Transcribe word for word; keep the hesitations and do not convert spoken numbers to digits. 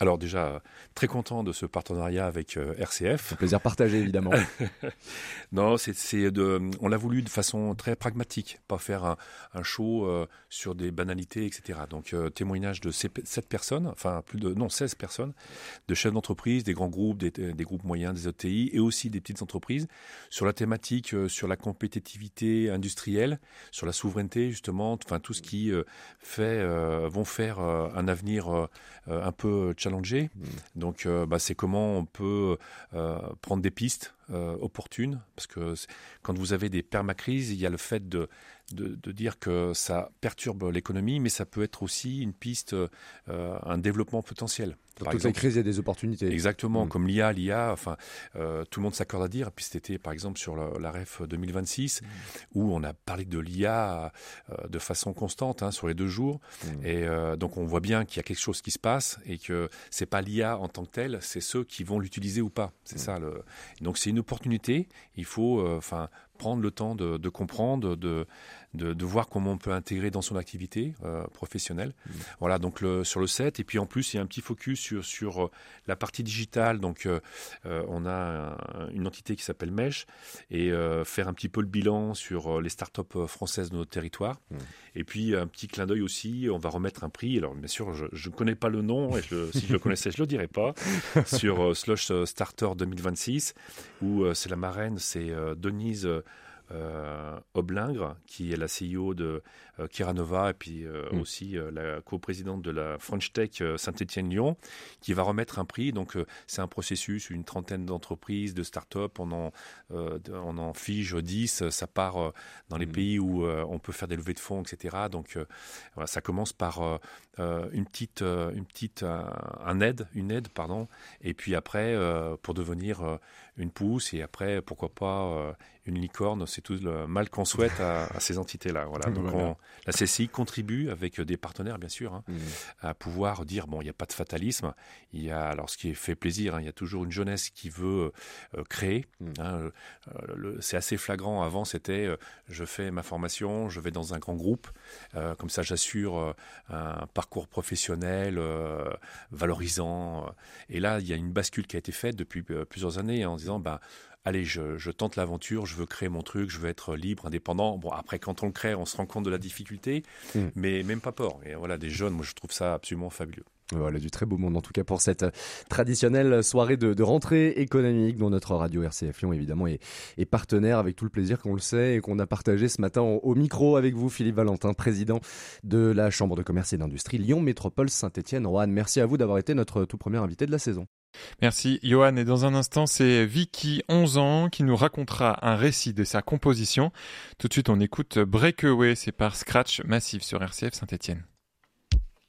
Alors déjà, très content de ce partenariat avec euh, R C F. Un plaisir partagé, évidemment. Non, c'est, c'est de, on l'a voulu de façon très pragmatique, pas faire un, un show euh, sur des banalités, et cetera. Donc euh, témoignage de sept personnes, enfin plus de, non, seize personnes, de chefs d'entreprise, des grands groupes, des, des groupes moyens, des E T I et aussi des petites entreprises, sur la thématique, euh, sur la compétitivité industrielle, sur la souveraineté justement, enfin tout ce qui euh, fait, euh, vont faire euh, un avenir euh, un peu challengé. Mmh. Donc euh, bah, c'est comment on peut euh, prendre des pistes euh, opportunes, parce que quand vous avez des permacrises, il y a le fait de, de, de dire que ça perturbe l'économie, mais ça peut être aussi une piste, euh, un développement potentiel. Dans toute la crise, il y a des opportunités. Exactement, mmh. comme l'I A, l'I A, enfin, euh, tout le monde s'accorde à dire. Puis c'était par exemple sur la, la R E F deux mille vingt-six, mmh. où on a parlé de l'I A euh, de façon constante hein, sur les deux jours. Mmh. Et euh, donc on voit bien qu'il y a quelque chose qui se passe et que c'est pas l'I A en tant que telle, c'est ceux qui vont l'utiliser ou pas. C'est mmh. ça. Le... Donc c'est une opportunité. Il faut, enfin. Euh, prendre le temps de, de comprendre, de, de, de voir comment on peut intégrer dans son activité euh, professionnelle. Mmh. Voilà, donc le, sur le set. Et puis en plus, il y a un petit focus sur, sur la partie digitale. Donc euh, on a un, une entité qui s'appelle Mesh et euh, faire un petit peu le bilan sur les startups françaises de notre territoire. Mmh. Et puis un petit clin d'œil aussi, on va remettre un prix. Alors bien sûr, je ne connais pas le nom et je, si je le connaissais, je ne le dirais pas. Sur euh, Slush Starter deux mille vingt-six, où euh, c'est la marraine, c'est euh, Denise Euh, Oblingre, qui est la C E O de euh, Kiranova et puis euh, mmh. aussi euh, la coprésidente de la French Tech euh, Saint-Étienne-Lyon, qui va remettre un prix. Donc euh, c'est un processus, une trentaine d'entreprises, de start-up, on en, euh, on en fige dix, ça part euh, dans les mmh. pays où euh, on peut faire des levées de fonds, et cetera. Donc euh, voilà, ça commence par euh, une petite, euh, une petite euh, un aide, une aide, pardon, et puis après euh, pour devenir euh, une pousse et après pourquoi pas euh, une licorne. C'est tout le mal qu'on souhaite à, à ces entités-là. Voilà. Donc voilà. On, la C C I contribue avec des partenaires, bien sûr, hein, mmh. à pouvoir dire bon, il n'y a pas de fatalisme. Il y a, alors ce qui fait plaisir, hein, il y a toujours une jeunesse qui veut euh, créer. Mmh. Hein, euh, le, c'est assez flagrant. Avant, c'était euh, je fais ma formation, je vais dans un grand groupe, euh, comme ça, j'assure euh, un parcours professionnel euh, valorisant. Et là, il y a une bascule qui a été faite depuis euh, plusieurs années hein, en disant ben allez, je, je tente l'aventure, je veux créer mon truc, je veux être libre, indépendant. Bon, après, quand on le crée, on se rend compte de la difficulté, mmh. mais même pas peur. Et voilà, des jeunes, moi, je trouve ça absolument fabuleux. Voilà, du très beau monde en tout cas pour cette traditionnelle soirée de, de rentrée économique dont notre radio R C F Lyon évidemment est, est partenaire avec tout le plaisir qu'on le sait et qu'on a partagé ce matin au, au micro avec vous Philippe Valentin, président de la Chambre de commerce et d'industrie Lyon Métropole Saint-Étienne-Roanne. Merci à vous d'avoir été notre tout premier invité de la saison. Merci Johan, et dans un instant c'est Vicky, onze ans, qui nous racontera un récit de sa composition. Tout de suite on écoute Breakaway, c'est par Scratch Massive sur R C F Saint-Étienne.